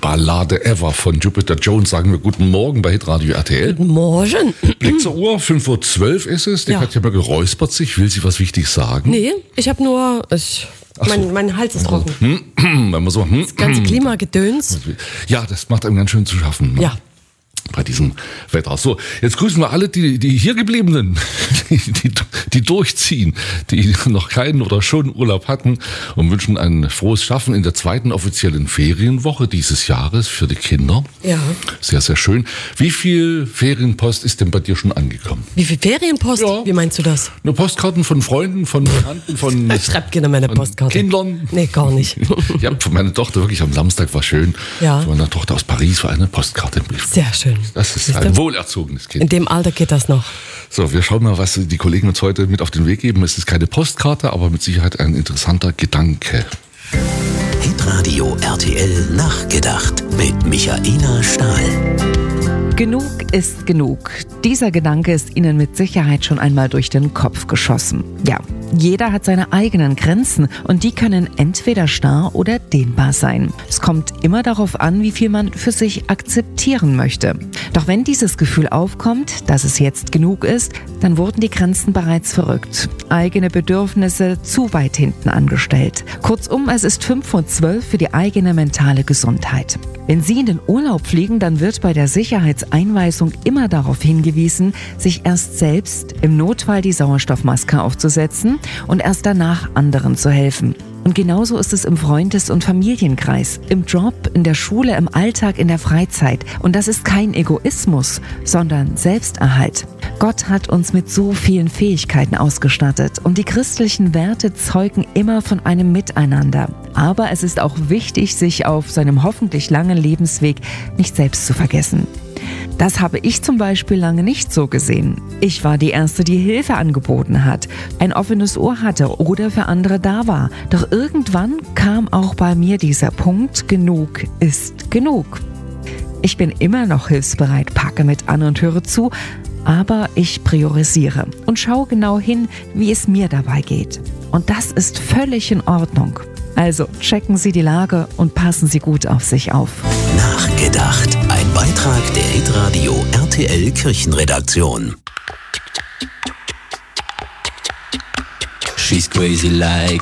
Ballade ever von Jupiter Jones. Sagen wir guten Morgen bei Hitradio RTL. Guten Morgen. Blick zur Uhr, 5:12 Uhr ist es. Die Katja mal geräuspert sich. Will sie was wichtig sagen? Nee, ich habe nur... Mein Hals ist trocken. Wenn man so, Das ganze Klimagedöns. Ja, das macht einem ganz schön zu schaffen. Ne? Ja. Bei diesem Wetter. So, jetzt grüßen wir alle, die hier gebliebenen, die durchziehen, die noch keinen oder schon Urlaub hatten und wünschen ein frohes Schaffen in der zweiten offiziellen Ferienwoche dieses Jahres für die Kinder. Ja. Sehr, sehr schön. Wie viel Ferienpost ist denn bei dir schon angekommen? Wie viel Ferienpost? Ja. Wie meinst du das? Nur Postkarten von Freunden, von Bekannten, von Ich schreibe gerne meine Postkarte. Kindern. Nee, gar nicht. Ja, für meine Tochter wirklich am Samstag war schön. Ja. Für meine Tochter aus Paris war eine Postkarte im Brief. Sehr schön. Das ist ein wohlerzogenes Kind. In dem Alter geht das noch. So, wir schauen mal, was die Kollegen uns heute mit auf den Weg geben. Es ist keine Postkarte, aber mit Sicherheit ein interessanter Gedanke. Hitradio RTL Nachgedacht mit Michaela Stahl. Genug ist genug. Dieser Gedanke ist Ihnen mit Sicherheit schon einmal durch den Kopf geschossen. Ja, jeder hat seine eigenen Grenzen und die können entweder starr oder dehnbar sein. Es kommt immer darauf an, wie viel man für sich akzeptieren möchte. Doch wenn dieses Gefühl aufkommt, dass es jetzt genug ist, dann wurden die Grenzen bereits verrückt. Eigene Bedürfnisse zu weit hinten angestellt. Kurzum, es ist 5:12 Uhr für die eigene mentale Gesundheit. Wenn Sie in den Urlaub fliegen, dann wird bei der Sicherheitseinweisung immer darauf hingewiesen, sich erst selbst im Notfall die Sauerstoffmaske aufzusetzen und erst danach anderen zu helfen. Und genauso ist es im Freundes- und Familienkreis, im Job, in der Schule, im Alltag, in der Freizeit. Und das ist kein Egoismus, sondern Selbsterhalt. Gott hat uns mit so vielen Fähigkeiten ausgestattet und die christlichen Werte zeugen immer von einem Miteinander. Aber es ist auch wichtig, sich auf seinem hoffentlich langen Lebensweg nicht selbst zu vergessen. Das habe ich zum Beispiel lange nicht so gesehen. Ich war die Erste, die Hilfe angeboten hat, ein offenes Ohr hatte oder für andere da war. Doch irgendwann kam auch bei mir dieser Punkt, genug ist genug. Ich bin immer noch hilfsbereit, packe mit an und höre zu, aber ich priorisiere und schaue genau hin, wie es mir dabei geht. Und das ist völlig in Ordnung. Also checken Sie die Lage und passen Sie gut auf sich auf. Nachgedacht. Ein Beitrag der Hitradio RTL Kirchenredaktion. She's crazy like